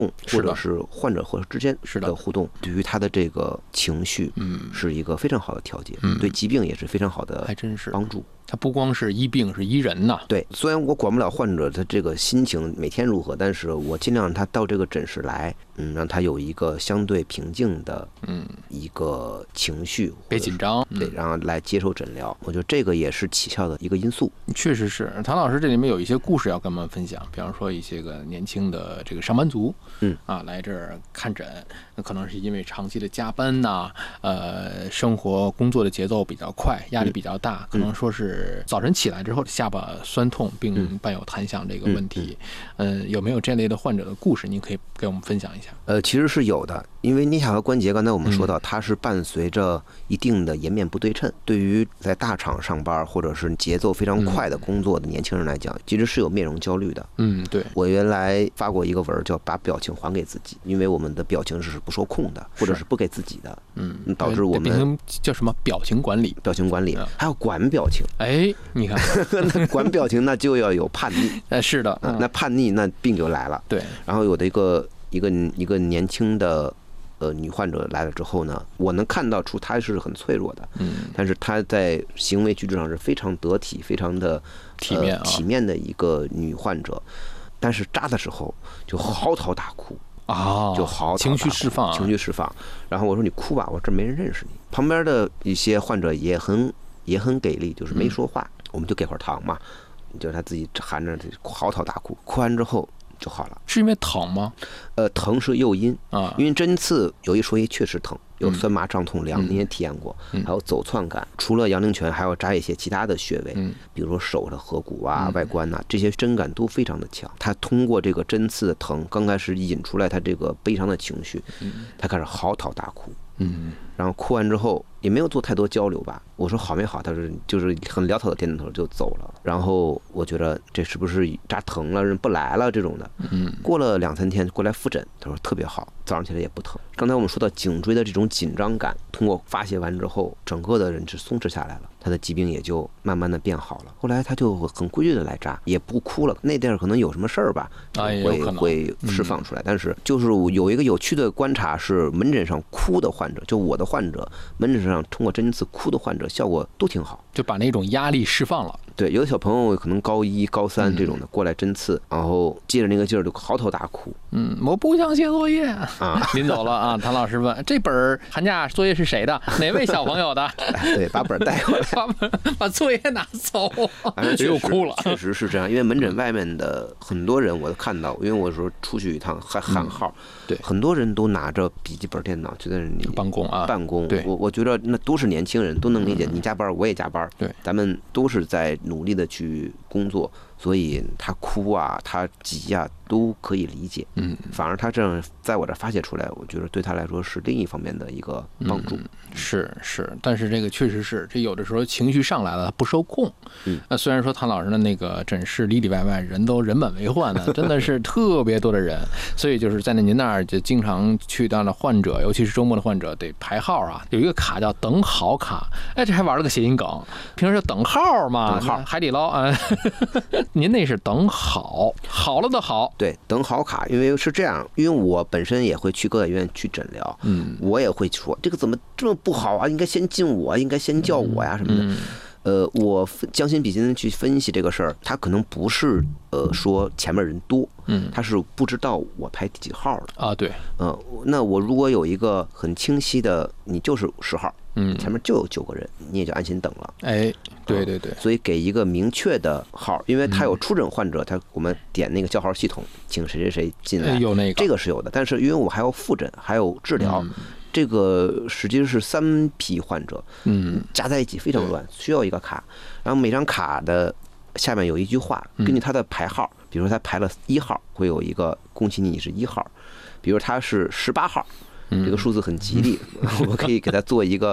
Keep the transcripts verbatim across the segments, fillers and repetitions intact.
或者是患者和之间的互动，对于他的这个情绪， 嗯， 是一个非常好的调节， 嗯， 对疾病也是非常好的， 还真是帮助。 它不光是医病，是医人呐。 对，虽然我管不了患者他这个心情每天如何，但是我尽量让他到这个诊室来，嗯，让他有一个相对平静的，嗯，一个情绪， 别紧张， 对，然后来接受诊疗。我觉得这个也是起效的一个因素。 确实是，唐老师这里面有一些故事要跟我们分享，比方说一些个年轻的这个上班族， 嗯啊，来这儿看诊，那可能是因为长期的加班呐、啊，呃，生活工作的节奏比较快，压力比较大，可能说是。早晨起来之后下巴酸痛并伴有弹响这个问题，嗯、呃，有没有这类的患者的故事？您可以给我们分享一下。 呃，其实是有的，因为颞下颌关节，刚才我们说到，它是伴随着一定的颜面不对称。对于在大厂上班或者是节奏非常快的工作的年轻人来讲，其实是有面容焦虑的。 嗯，对。 我原来发过一个文叫“把表情还给自己”，因为我们的表情是不受控的，或者是不给自己的，嗯，导致我们叫什么表情管理？ 表情管理，还要管表情。 哎，你看， 那管表情那就要有叛逆。 哎，是的， 嗯、那叛逆那病就来了。 对。 然后有的一个一个一个年轻的呃女患者来了之后呢，我能看到出她是很脆弱的，嗯，但是她在行为举止上是非常得体、非常的、呃、 体面、啊、 体面的一个女患者，但是扎的时候就嚎啕大哭。 啊， 就嚎啕大哭， 情绪释放、啊， 情绪释放。然后我说你哭吧，我这没人认识你。旁边的一些患者也很也很给力，就是没说话，嗯、我们就给块糖嘛，就是他自己含着嚎啕大哭，哭完之后就好了。 是因为疼吗？ 呃，疼是诱因啊， 因为针刺有一说一，确实疼。有酸麻胀痛凉，你也体验过，还有走窜感。除了阳陵泉，还要扎一些其他的穴位，比如说手的合谷啊、外关呐，这些针感都非常的强。他通过这个针刺的疼，刚开始引出来他这个悲伤的情绪，他开始嚎啕大哭。嗯，然后哭完之后也没有做太多交流吧。我说好没好，他说就是很潦草的点点头就走了。然后我觉得这是不是扎疼了，人不来了这种的。嗯，过了两三天过来复诊，他说特别好，早上起来也不疼。刚才我们说到颈椎的这种紧张感，通过发泄完之后，整个的人是松弛下来了，他的疾病也就慢慢的变好了。后来他就很规律的来扎，也不哭了。那地儿可能有什么事儿吧，会会释放出来。但是就是有一个有趣的观察是，门诊上哭的患者，就我的患者，门诊上通过针刺哭的患者，效果都挺好， 就把那种压力释放了。 对，有的小朋友可能高一、高三这种的过来针刺，然后借着那个劲儿就嚎啕大哭。 嗯，我不想写作业啊，临走了啊。唐老师问：“这本寒假作业是谁的？哪位小朋友的？” 哎、对，把本带回来， 把本把作业拿走，又哭了。 确实是这样，因为门诊外面的很多人我都看到，因为我有时候出去一趟还喊号、嗯， 对， 很多人都拿着笔记本电脑就在那里办公啊， 办公。 对， 我我觉得那都是年轻人，都能理解，你加班我也加班， 对， 咱们都是在努力的去工作。所以他哭啊，他急啊，都可以理解。嗯，反而他这样在我这发泄出来，我觉得对他来说是另一方面的一个帮助。嗯、 是是，但是这个确实是，这有的时候情绪上来了，他不受控。嗯，那虽然说唐老师的那个诊室里里外外人都人满为患的，真的是特别多的人，所以就是在那您那儿就经常去到的患者，尤其是周末的患者得排号啊，有一个卡叫等好卡，哎，这还玩了个谐音梗，平时等号嘛， 等号海底捞啊。您那是等好，好了的好， 对，等好卡，因为是这样，因为我本身也会去各大医院去诊疗，嗯，我也会说这个怎么这么不好啊，应该先进我，应该先叫我呀什么的，嗯、呃，我将心比心的去分析这个事儿，他可能不是呃说前面人多，嗯，他是不知道我排第几号的啊，对， 嗯、呃，那我如果有一个很清晰的，你就是十号。嗯，前面就有九个人，你也就安心等了。 哎，对对对， 嗯、所以给一个明确的号，因为他有出诊患者，他我们点那个叫号系统，请谁谁谁进来， 有那个这个是有的。但是因为我还要复诊，还有治疗，嗯、这个实际是三批患者，嗯，加在一起非常乱，需要一个卡。然后每张卡的下面有一句话，根据他的排号，比如说他排了一号，会有一个恭喜你是一号，比如他是十八号。这个数字很吉利，我们可以给他做一个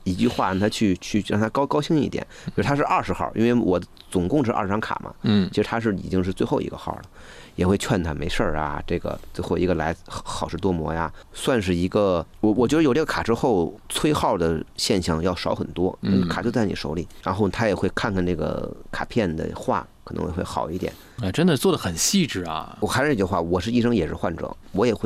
一句话让他去去让他高高兴一点。比如他是二十号，因为我总共是二十张卡嘛， 嗯， 其实他是已经是最后一个号了，也会劝他没事儿啊，这个最后一个来好事多磨呀，算是一个我我觉得有这个卡之后，催号的现象要少很多， 嗯， 卡就在你手里，然后他也会看看那个卡片的话，可能会好一点。 哎，真的做的很细致啊！ 我还是那句话，我是医生也是患者，我也会